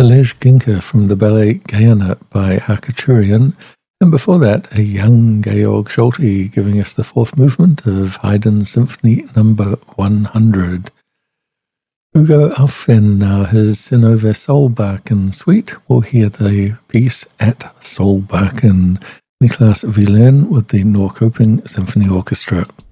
Balej Ginka from the ballet Gayana by Khachaturian, and before that, a young Georg Solti giving us the fourth movement of Haydn Symphony No. 100. Hugo Aufven, now his Zinnover Solbakken suite. We'll hear the piece at Solbakken. Niklas Villain with the Norrköping Symphony Orchestra.